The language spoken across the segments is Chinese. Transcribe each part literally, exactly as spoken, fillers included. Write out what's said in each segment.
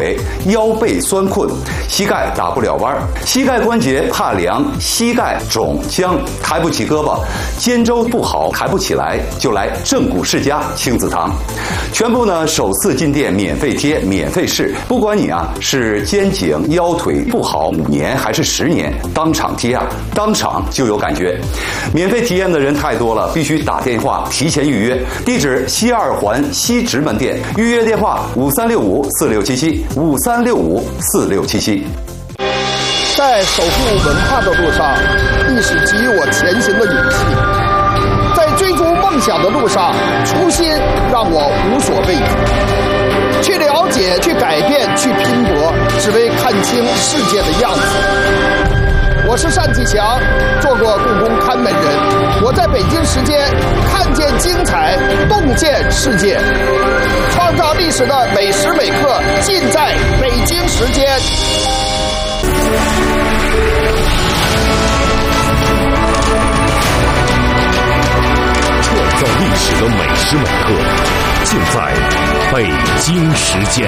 腿、腰背酸困，膝盖打不了弯，膝盖关节怕凉，膝盖肿僵，抬不起胳膊，肩周不好，抬不起来，就来正骨世家亲子堂，全部呢首次进店免费贴，免费试，不管你啊是肩颈腰腿不好五年还是十年，当场贴啊，当场就有感觉。免费体验的人太多了，必须打电话提前预约。地址西二环西直门店，预约电话五三六五四六七七五三六五四六七七。 在守护文化的路上，历史给予我前行的勇气；在追逐梦想的路上，初心让我无所畏惧。去了解，去改变，去拼搏，只为看清世界的样子。我是单霁翔，做过故宫看门人。我在北京时间看见精彩，洞见世界，创造历史的每时每刻，尽在北京时间。 创造历史的每时每刻，尽在北京时间。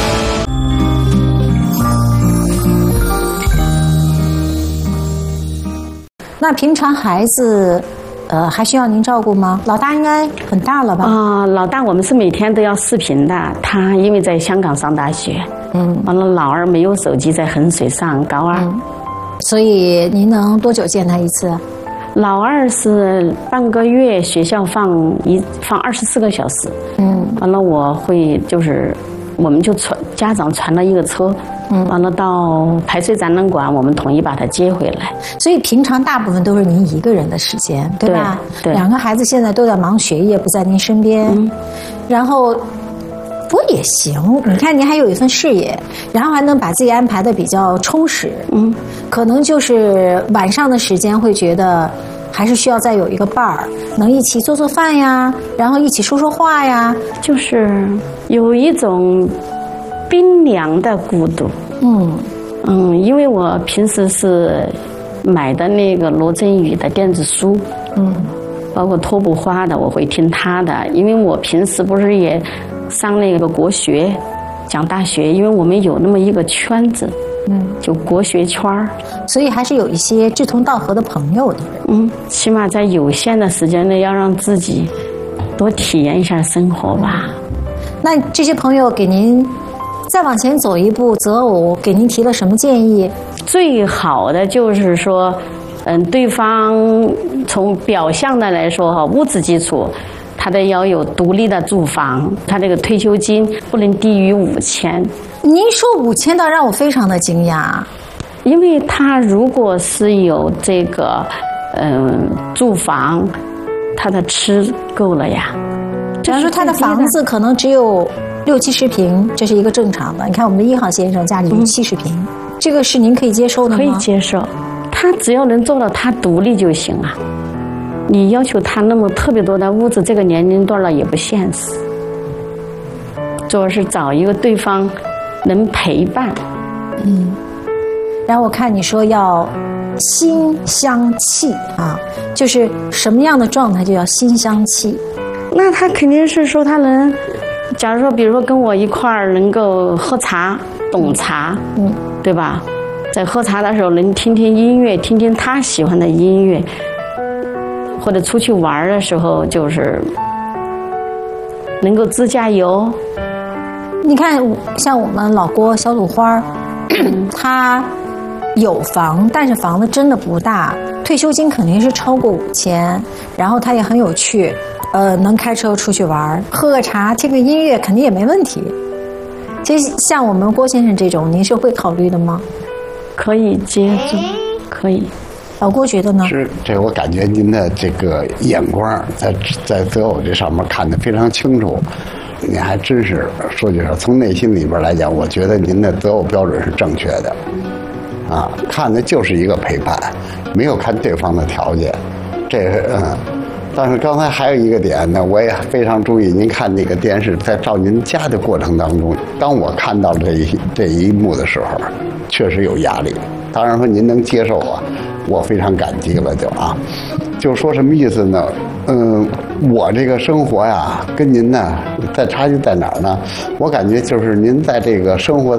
那平常孩子，呃，还需要您照顾吗？老大应该很大了吧？ 啊、呃，老大我们是每天都要视频的，他因为在香港上大学，嗯，完了老二没有手机，在衡水上高二，嗯、 所以您能多久见他一次？ 老二是半个月，学校放一放二十四个小时，嗯，完了我会就是，我们就传家长传了一个车。嗯，完了到排水展览馆，我们统一把他接回来。 所以平常大部分都是您一个人的时间，对吧？ 对，对两个孩子现在都在忙学业，不在您身边。嗯，然后不过也行，你看您还有一份事业，然后还能把自己安排的比较充实。嗯，可能就是晚上的时间会觉得还是需要再有一个伴儿，能一起做做饭呀，然后一起说说话呀， 就是有一种冰凉的孤独。嗯嗯，因为我平时是买的那个罗振宇的电子书，嗯，包括托布花的，我会听他的。因为我平时不是也上那个国学，讲大学，因为我们有那么一个圈子，嗯，就国学圈儿， 所以还是有一些志同道合的朋友的。 嗯，起码在有限的时间内，要让自己多体验一下生活吧。 那这些朋友给您再往前走一步，择偶给您提了什么建议？ 最好的就是说，嗯，对方从表象的来说哈，物质基础，他得要有独立的住房，他这个退休金不能低于五千。 您说五千，倒让我非常的惊讶， 因为他如果是有这个嗯住房，他的吃够了呀。 比方说他的房子可能只有六七十平，这是一个正常的。你看我们的一号先生家里有七十平，嗯，这个是您可以接受的吗？ 可以接受，他只要能做到他独立就行啊。你要求他那么特别多的物质，这个年龄段了也不现实。主要是找一个对方能陪伴。 嗯，然后我看你说要心相契啊，就是什么样的状态就要心相契。 那他肯定是说他能。假如说，比如说跟我一块儿能够喝茶、懂茶，嗯，对吧？在喝茶的时候能听听音乐，听听他喜欢的音乐，或者出去玩的时候就是能够自驾游。 你看，像我们老郭小鲁花，他有房，但是房子真的不大，退休金肯定是超过五千，然后他也很有趣。呃，能开车出去玩，喝个茶，听个音乐，肯定也没问题。其实像我们郭先生这种，您是会考虑的吗？ 可以接受，可以。 老郭觉得呢？ 是，这我感觉您的这个眼光在在择偶这上面看得非常清楚。您还真是说句实话，从内心里边来讲，我觉得您的择偶标准是正确的。啊，看的就是一个陪伴，没有看对方的条件。这个嗯。但是刚才还有一个点呢，我也非常注意。您看那个电视，在照您家的过程当中，当我看到这一这一幕的时候，确实有压力。当然说您能接受啊，我非常感激了就啊。就说什么意思呢？嗯，我这个生活呀，跟您呢，在差距在哪儿呢？我感觉就是您在这个生活